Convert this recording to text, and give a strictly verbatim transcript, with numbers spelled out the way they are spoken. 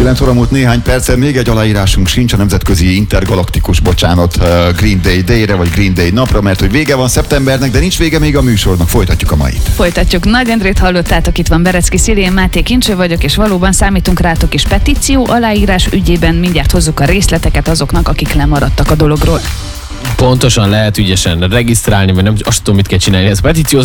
kilenc óra múlt néhány perccel, még egy aláírásunk sincs a nemzetközi intergalaktikus, bocsánat, Green Day Day-re, vagy Green Day napra, mert hogy vége van szeptembernek, de nincs vége még a műsornak. Folytatjuk a mait. Folytatjuk. Nagy Endrét hallottátok, itt van Berecki Szili, én Máté Kincső vagyok, és valóban számítunk rátok is petíció aláírás ügyében. Mindjárt hozzuk a részleteket azoknak, akik lemaradtak a dologról. Pontosan, lehet ügyesen regisztrálni, vagy nem, azt tudom, mit kell csinálni. Ez petíció